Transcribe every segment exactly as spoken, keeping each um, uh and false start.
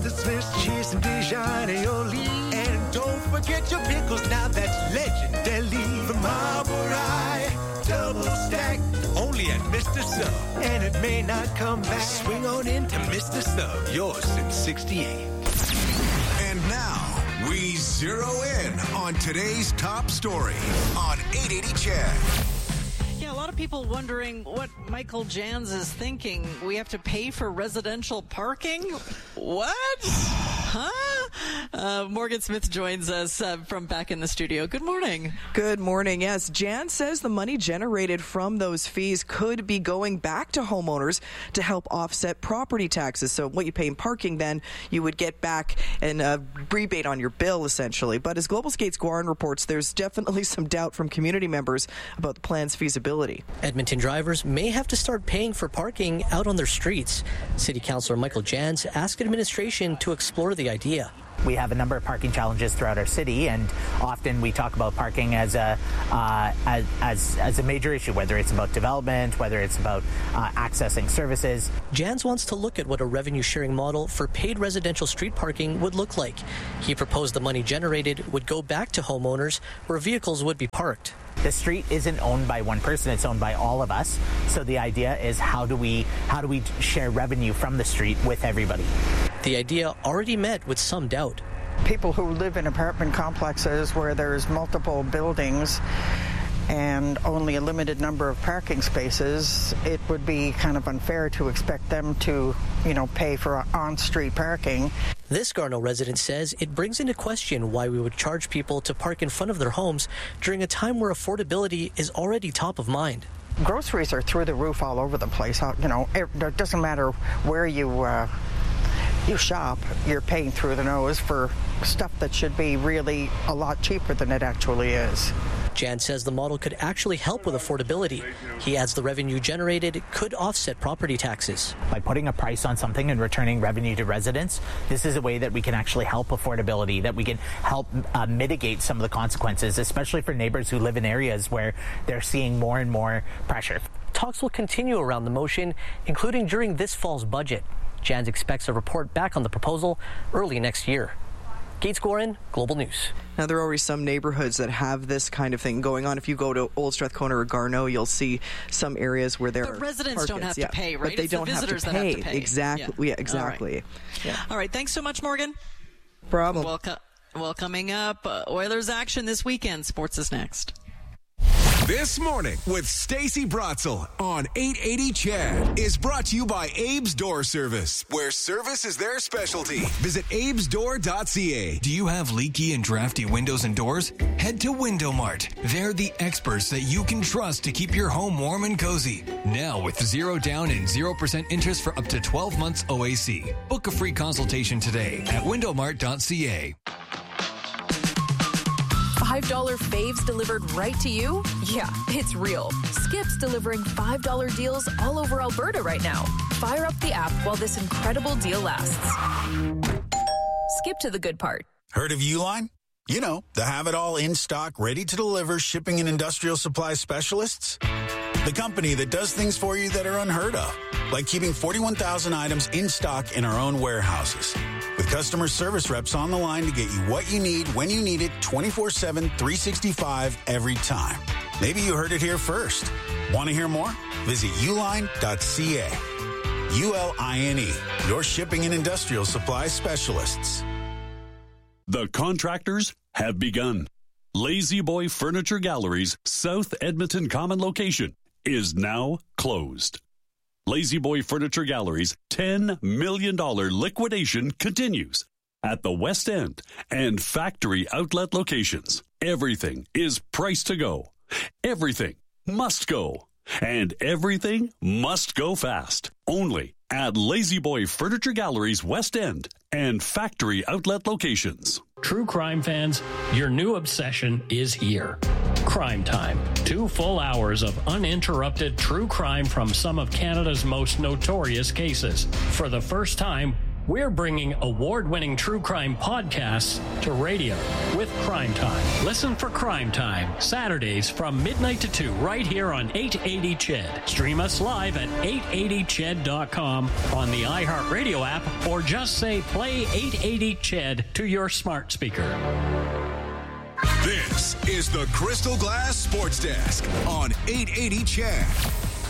Mister Smith's cheese and Dijon aioli. And don't forget your pickles, now that's legendary. From Arbor Eye, double stack, only at Mister Sub. And it may not come back. Swing on into Mister Sub, yours since sixty-eight. And now, we zero in on today's top story on eight eighty Chad. Yeah, a lot of people wondering what Michael Jans is thinking. We have to pay for residential parking? What? Huh? Uh, Morgan Smith joins us uh, from back in the studio. Good morning. Good morning. Yes, Jan says the money generated from those fees could be going back to homeowners to help offset property taxes. So what you pay in parking, then you would get back and uh, rebate on your bill, essentially. But as Global Skate's Guarin reports, there's definitely some doubt from community members about the plan's feasibility. Edmonton drivers may have to start paying for parking out on their streets. City Councillor Michael Jans asked administration to explore the idea. We have a number of parking challenges throughout our city, and often we talk about parking as a uh, as, as as a major issue, whether it's about development, whether it's about uh, accessing services. Jans wants to look at what a revenue-sharing model for paid residential street parking would look like. He proposed the money generated would go back to homeowners where vehicles would be parked. The street isn't owned by one person, it's owned by all of us. So the idea is how do we how do we share revenue from the street with everybody? The idea already met with some doubt. People who live in apartment complexes where there's multiple buildings and only a limited number of parking spaces, it would be kind of unfair to expect them to, you know, pay for on-street parking. This Garneau resident says it brings into question why we would charge people to park in front of their homes during a time where affordability is already top of mind. Groceries are through the roof all over the place. You know, it doesn't matter where you uh, you shop, you're paying through the nose for stuff that should be really a lot cheaper than it actually is. Jan says the model could actually help with affordability. He adds the revenue generated could offset property taxes. By putting a price on something and returning revenue to residents, this is a way that we can actually help affordability, that we can help uh, mitigate some of the consequences, especially for neighbors who live in areas where they're seeing more and more pressure. Talks will continue around the motion, including during this fall's budget. Jans expects a report back on the proposal early next year. Gates Gorin, Global News. Now, there are already some neighborhoods that have this kind of thing going on. If you go to Old Strathcona or Garneau, you'll see some areas where there but are residents parkets. don't have yeah. to pay, right? But they it's don't the have to, that pay. have to pay. Exactly. Yeah, yeah exactly. All right. Yeah. All right. Thanks so much, Morgan. Problem. Well, co- well coming up, uh, Oilers action this weekend. Sports is next. This Morning with Stacey Bratzel on eight eighty Chad is brought to you by Abe's Door Service, where service is their specialty. Visit abes door dot c a. Do you have leaky and drafty windows and doors? Head to Window Mart. They're the experts that you can trust to keep your home warm and cozy. Now with zero down and zero percent interest for up to twelve months O A C. Book a free consultation today at window mart dot c a. five dollar faves delivered right to you? Yeah, it's real. Skip's delivering five dollar deals all over Alberta right now. Fire up the app while this incredible deal lasts. Skip to the good part. Heard of Uline? You know, the have-it-all in-stock, ready-to-deliver shipping and industrial supply specialists. The company that does things for you that are unheard of, like keeping forty-one thousand items in stock in our own warehouses. With customer service reps on the line to get you what you need when you need it twenty-four seven, three sixty-five every time. Maybe you heard it here first. Want to hear more? Visit uline dot c a. U L I N E, your shipping and industrial supply specialists. The contractors have begun. Lazy Boy Furniture Gallery's South Edmonton Common location is now closed. Lazy Boy Furniture Gallery's ten million dollars liquidation continues at the West End and factory outlet locations. Everything is priced to go. Everything must go. And everything must go fast. Only at Lazy Boy Furniture Gallery's West End and factory outlet locations. True crime fans, your new obsession is here. Crime Time. Two full hours of uninterrupted true crime from some of Canada's most notorious cases. For the first time, We're bringing award-winning true crime podcasts to radio with Crime Time. Listen for Crime Time, Saturdays from midnight to two, right here on eight eighty C H E D. Stream us live at eight eighty C H E D dot com on the iHeartRadio app, or just say play eight eighty C H E D to your smart speaker. This is the Crystal Glass Sports Desk on eight eighty C H E D.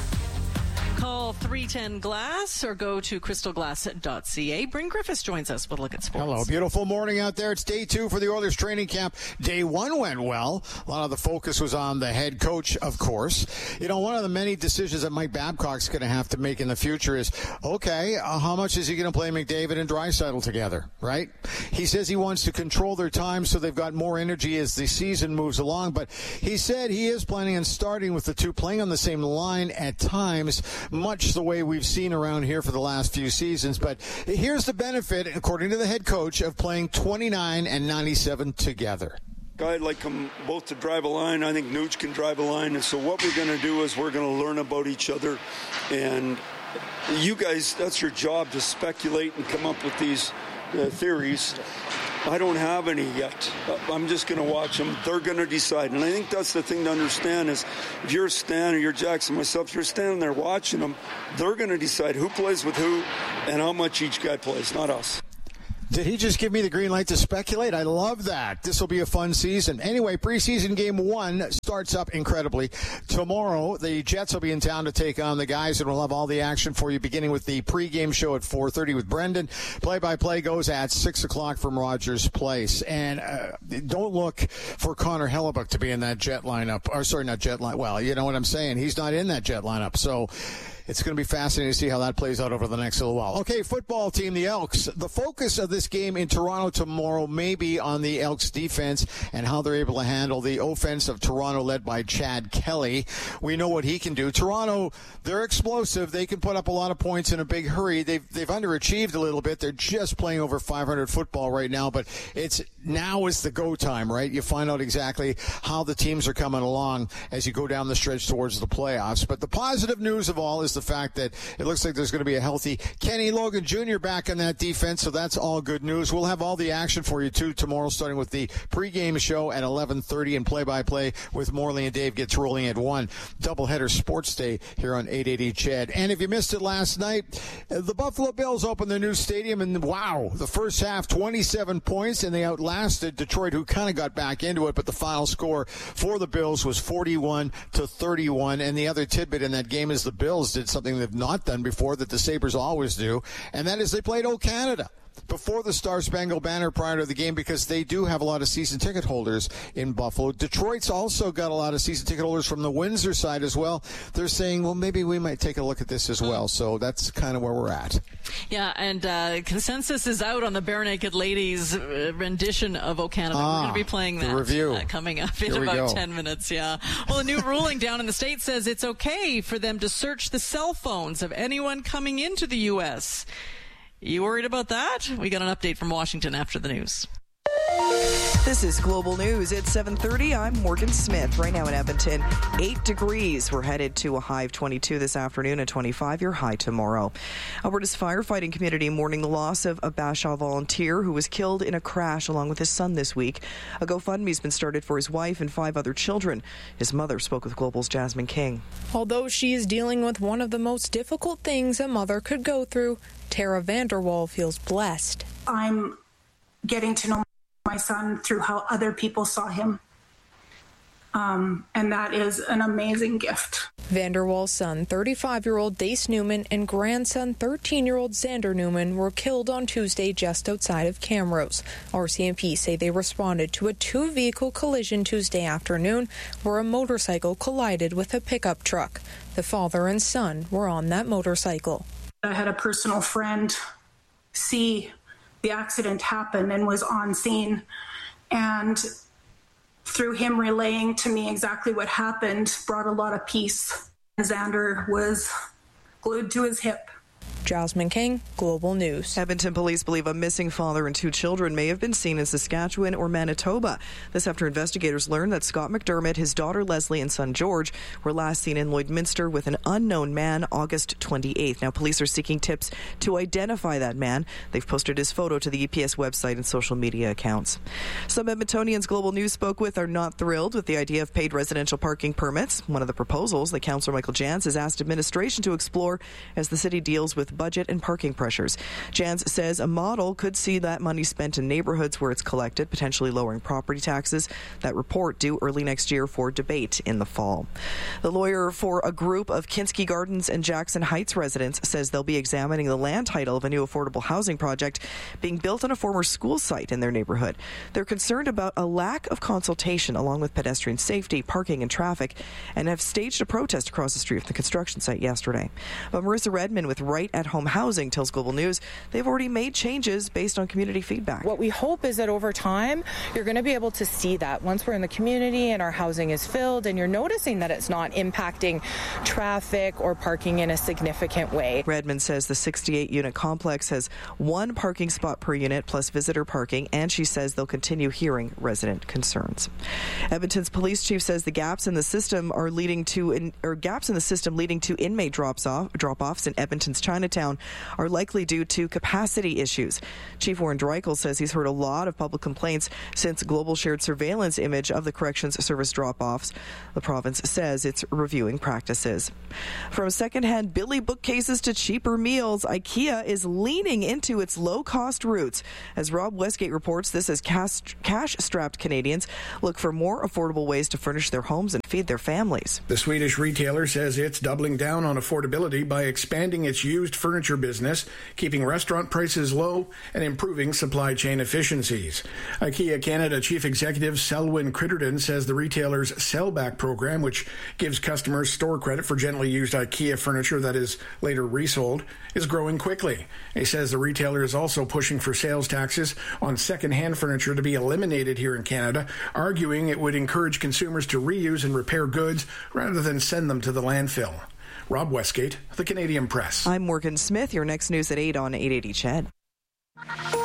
Call three ten glass or go to crystal glass dot c a. Bryn Griffiths joins us with a look at sports. Hello, beautiful morning out there. It's day two for the Oilers training camp. Day one went well. A lot of the focus was on the head coach, of course. You know, one of the many decisions that Mike Babcock's going to have to make in the future is, okay, uh, how much is he going to play McDavid and Draisaitl together, right? He says he wants to control their time so they've got more energy as the season moves along, but he said he is planning on starting with the two playing on the same line at times, much the way we've seen around here for the last few seasons. But here's the benefit, according to the head coach, of playing twenty-nine and ninety-seven together. I'd like them both to drive a line. I think Nuge can drive a line. And so what we're going to do is we're going to learn about each other. And you guys, that's your job, to speculate and come up with these uh, theories. I don't have any yet. I'm just going to watch them. They're going to decide. And I think that's the thing to understand is if you're Stan or you're Jackson, myself, you're standing there watching them, they're going to decide who plays with who and how much each guy plays, not us. Did he just give me the green light to speculate? I love that. This will be a fun season. Anyway, preseason game one starts up incredibly. Tomorrow, the Jets will be in town to take on the guys, and we'll have all the action for you, beginning with the pregame show at four thirty with Brendan. Play-by-play goes at six o'clock from Rogers Place. And uh, don't look for Connor Hellebuck to be in that Jet lineup. Or, sorry, not Jet line. Well, you know what I'm saying. He's not in that Jet lineup. So it's going to be fascinating to see how that plays out over the next little while. Okay, football team, the Elks. The focus of this game in Toronto tomorrow may be on the Elks defense and how they're able to handle the offense of Toronto led by Chad Kelly. We know what he can do. Toronto, they're explosive. They can put up a lot of points in a big hurry. They've, they've underachieved a little bit. They're just playing over five hundred football right now, but it's now is the go time, right? You find out exactly how the teams are coming along as you go down the stretch towards the playoffs. But the positive news of all is the fact that it looks like there's going to be a healthy Kenny Logan Junior back in that defense, so that's all good news. We'll have all the action for you, too, tomorrow, starting with the pregame show at eleven thirty and play-by-play with Morley and Dave gets rolling at one. Doubleheader sports day here on eight eighty C H E D. And if you missed it last night, the Buffalo Bills opened their new stadium, and wow, the first half, twenty-seven points, and they outlasted Detroit, who kind of got back into it, but the final score for the Bills was forty-one to thirty-one. And the other tidbit in that game is the Bills did something they've not done before that the Sabres always do, and that is they played O Canada before the Star Spangled Banner prior to the game, because they do have a lot of season ticket holders in Buffalo. Detroit's also got a lot of season ticket holders from the Windsor side as well. They're saying, well, maybe we might take a look at this as well. So that's kind of where we're at. Yeah, and uh, consensus is out on the Bare Naked Ladies uh, rendition of O Canada. Ah, we're going to be playing that review. Uh, coming up in Here about ten minutes. Yeah. Well, a new ruling down in the States says it's okay for them to search the cell phones of anyone coming into the U S You worried about that? We got an update from Washington after the news. This is Global News at seven thirty. I'm Morgan Smith. Right now in Edmonton, eight degrees. We're headed to a high of twenty-two this afternoon and twenty-five your high tomorrow. Alberta's firefighting community mourning the loss of a Bashaw volunteer who was killed in a crash along with his son this week. A GoFundMe's been started for his wife and five other children. His mother spoke with Global's Jasmine King. Although she is dealing with one of the most difficult things a mother could go through, Tara Vanderwall feels blessed. I'm getting to know my son through how other people saw him. Um, and that is an amazing gift. Vanderwall's son, thirty-five-year-old Dace Newman, and grandson, thirteen-year-old Xander Newman, were killed on Tuesday just outside of Camrose. R C M P say they responded to a two-vehicle collision Tuesday afternoon where a motorcycle collided with a pickup truck. The father and son were on that motorcycle. I had a personal friend see the accident happen and was on scene, and through him relaying to me exactly what happened brought a lot of peace. Xander was glued to his hip. Jasmine King, Global News. Edmonton police believe a missing father and two children may have been seen in Saskatchewan or Manitoba. This after investigators learned that Scott McDermott, his daughter Leslie, and son George were last seen in Lloydminster with an unknown man August twenty-eighth. Now, police are seeking tips to identify that man. They've posted his photo to the E P S website and social media accounts. Some Edmontonians Global News spoke with are not thrilled with the idea of paid residential parking permits. One of the proposals that Councillor Michael Jans has asked administration to explore as the city deals with budget and parking pressures. Jans says a model could see that money spent in neighborhoods where it's collected, potentially lowering property taxes. That report due early next year for debate in the fall. The lawyer for a group of Kinski Gardens and Jackson Heights residents says they'll be examining the land title of a new affordable housing project being built on a former school site in their neighborhood. They're concerned about a lack of consultation along with pedestrian safety, parking, and traffic, and have staged a protest across the street from the construction site yesterday. But Marissa Redmond with Right at Home Housing tells Global News they've already made changes based on community feedback. What we hope is that over time, you're going to be able to see that once we're in the community and our housing is filled and you're noticing that it's not impacting traffic or parking in a significant way. Redmond says the sixty-eight unit complex has one parking spot per unit plus visitor parking, and she says they'll continue hearing resident concerns. Edmonton's police chief says the gaps in the system are leading to in, or gaps in the system leading to inmate drops off drop-offs in Edmonton's Chinatown are likely due to capacity issues. Chief Warren Dreichel says he's heard a lot of public complaints since Global shared surveillance image of the Corrections Service drop-offs. The province says it's reviewing practices. From secondhand Billy bookcases to cheaper meals, IKEA is leaning into its low-cost roots. As Rob Westgate reports, this as cash-strapped Canadians look for more affordable ways to furnish their homes and feed their families. The Swedish retailer says it's doubling down on affordability by expanding its used furniture business, keeping restaurant prices low, and improving supply chain efficiencies. IKEA Canada Chief Executive Selwyn Critterton says the retailer's Sellback program, which gives customers store credit for gently used IKEA furniture that is later resold, is growing quickly. He says the retailer is also pushing for sales taxes on second-hand furniture to be eliminated here in Canada, arguing it would encourage consumers to reuse and repair goods rather than send them to the landfill. Rob Westgate, The Canadian Press. I'm Morgan Smith. Your next news at eight on eight eighty C H E D.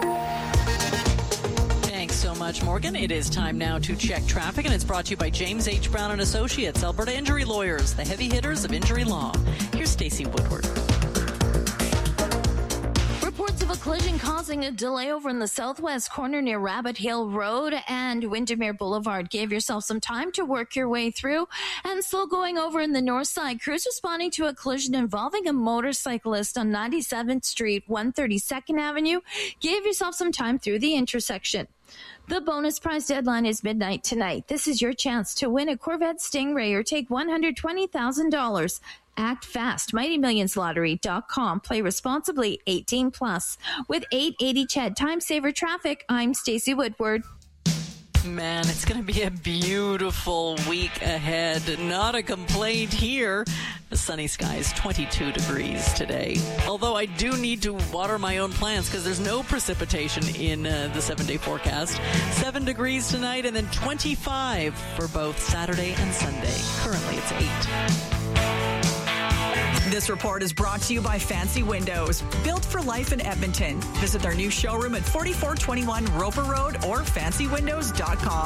Thanks so much, Morgan. It is time now to check traffic, and it's brought to you by James H. Brown and Associates, Alberta Injury Lawyers, the heavy hitters of injury law. Here's Stacey Woodward. Reports of a collision causing a delay over in the southwest corner near Rabbit Hill Road and Windermere Boulevard. Give yourself some time to work your way through. And slow going over in the north side. Crews responding to a collision involving a motorcyclist on ninety-seventh Street, one thirty-second Avenue. Give yourself some time through the intersection. The bonus prize deadline is midnight tonight. This is your chance to win a Corvette Stingray or take one hundred twenty thousand dollars. Act fast. Mighty Millions Lottery dot com. Play responsibly. eighteen plus. With eight eighty C H E D Time Saver Traffic, I'm Stacey Woodward. Man, it's going to be a beautiful week ahead. Not a complaint here. The sunny skies, twenty-two degrees today. Although I do need to water my own plants because there's no precipitation in uh, the seven-day forecast. Seven degrees tonight and then twenty-five for both Saturday and Sunday. Currently, it's eight. This report is brought to you by Fancy Windows, built for life in Edmonton. Visit their new showroom at forty-four twenty-one Roper Road or fancy windows dot com.